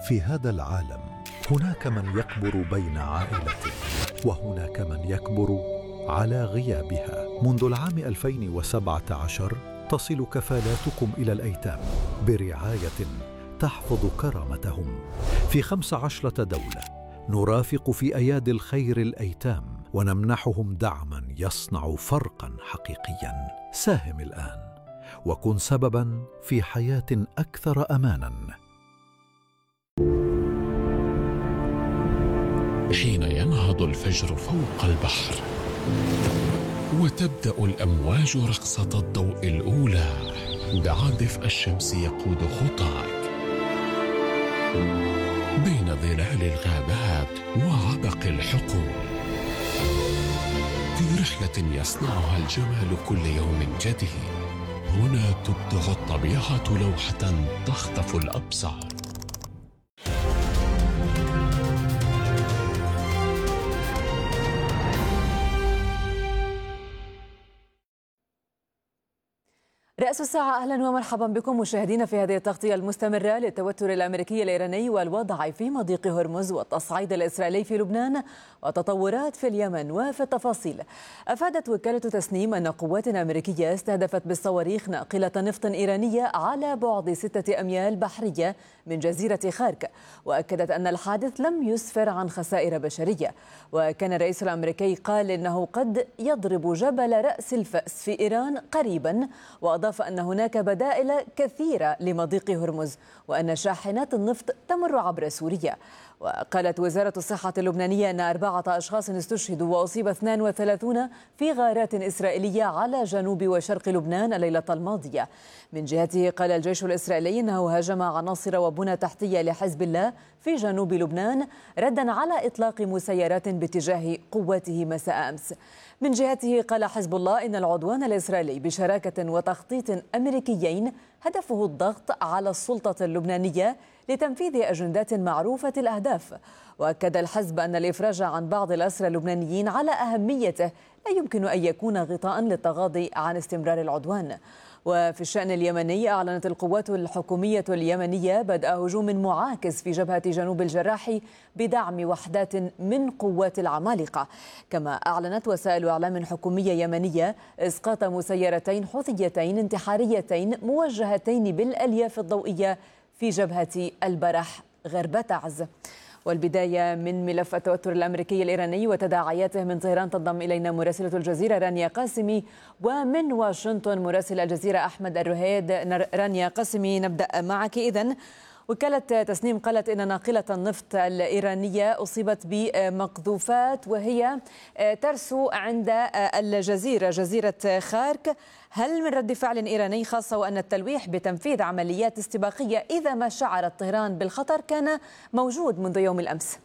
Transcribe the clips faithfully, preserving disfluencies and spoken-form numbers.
في هذا العالم هناك من يكبر بين عائلته، وهناك من يكبر على غيابها. منذ العام ألفين وسبعة عشر تصل كفالاتكم إلى الأيتام برعاية تحفظ كرامتهم في خمس عشرة دولة. نرافق في أيادي الخير الأيتام ونمنحهم دعما يصنع فرقا حقيقيا. ساهم الآن وكن سببا في حياة أكثر أمانا. حين ينهض الفجر فوق البحر وتبدأ الأمواج رقصة الضوء الأولى، دعا دفء الشمس يقود خطاك بين ظلال الغابات وعبق الحقول، في رحلة يصنعها الجمال كل يوم جديد. هنا تبدع الطبيعة لوحة تخطف الأبصار. رأس الساعة، أهلا ومرحبا بكم مشاهدينا في هذه التغطية المستمرة للتوتر الأمريكي الإيراني والوضع في مضيق هرمز والتصعيد الإسرائيلي في لبنان وتطورات في اليمن. وفي التفاصيل، أفادت وكالة تسنيم أن قوات أمريكية استهدفت بالصواريخ ناقلة نفط إيرانية على بعد ستة أميال بحرية من جزيرة خارك، وأكدت أن الحادث لم يسفر عن خسائر بشرية. وكان الرئيس الأمريكي قال إنه قد يضرب جبل رأس الفأس في إيران قريبا، وأضاف أن هناك بدائل كثيرة لمضيق هرمز وأن شاحنات النفط تمر عبر سوريا. وقالت وزارة الصحة اللبنانية أن أربعة أشخاص استشهدوا وأصيب اثنان وثلاثون في غارات إسرائيلية على جنوب وشرق لبنان الليلة الماضية. من جهته قال الجيش الإسرائيلي أنه هاجم عناصر وبنى تحتية لحزب الله في جنوب لبنان ردا على إطلاق مسيرات باتجاه قواته مساء أمس. من جهته قال حزب الله إن العدوان الإسرائيلي بشراكة وتخطيط أمريكيين هدفه الضغط على السلطة اللبنانية لتنفيذ أجندات معروفة الأهداف. وأكد الحزب أن الإفراج عن بعض الأسرى اللبنانيين على أهميته لا يمكن أن يكون غطاء للتغاضي عن استمرار العدوان. وفي الشأن اليمني، أعلنت القوات الحكومية اليمنية بدء هجوم معاكس في جبهة جنوب الجراح بدعم وحدات من قوات العمالقة. كما أعلنت وسائل إعلام حكومية يمنية إسقاط مسيرتين حوثيتين انتحاريتين موجهتين بالألياف الضوئية في جبهة البرح غرب تعز. والبداية من ملف التوتر الأمريكي الإيراني وتداعياته. من طهران تنضم إلينا مراسلة الجزيرة رانيا قاسمي، ومن واشنطن مراسل الجزيرة أحمد الرهيد. رانيا قاسمي، نبدأ معك. إذن وكالة تسنيم قالت إن ناقلة النفط الإيرانية أصيبت بمقذوفات وهي ترسو عند الجزيرة جزيرة خارك. هل من رد فعل إيراني، خاصة وأن التلويح بتنفيذ عمليات استباقية إذا ما شعرت طهران بالخطر كان موجود منذ يوم الأمس؟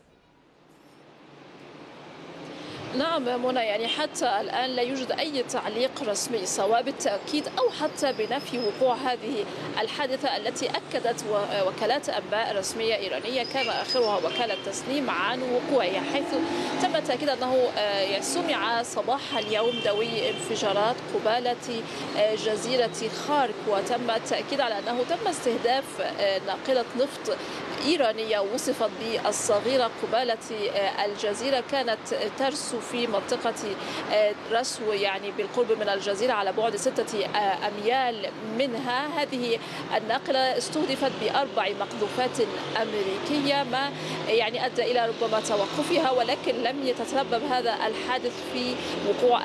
نعم منى، يعني حتى الآن لا يوجد أي تعليق رسمي سواء بالتأكيد أو حتى بنفي وقوع هذه الحادثة التي أكدت وكالات أنباء رسمية إيرانية كان آخرها وكالة تسنيم عن وقوعها، حيث تم التأكيد أنه سمع صباح اليوم دوي انفجارات قبالة جزيرة خارك، وتم التأكيد على أنه تم استهداف ناقلة نفط إيرانية وصفت بالصغيرة قبالة الجزيرة، كانت ترسو في منطقة رسو يعني بالقرب من الجزيرة على بعد ستة أميال منها. هذه الناقلة استهدفت بأربع مقذوفات أمريكية، ما يعني أدى إلى ربما توقفها، ولكن لم يتسبب هذا الحادث في وقوع